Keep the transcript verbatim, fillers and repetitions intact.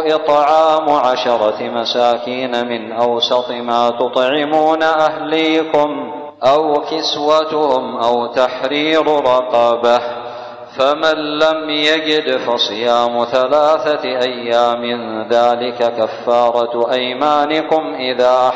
إطعام عشرة مساكين من أوسط ما تطعمون أهليكم أو كسوتهم أو تحرير رقبة، فمن لم يجد فصيام ثلاثة أيام ذلك كفارة أيمانكم إذا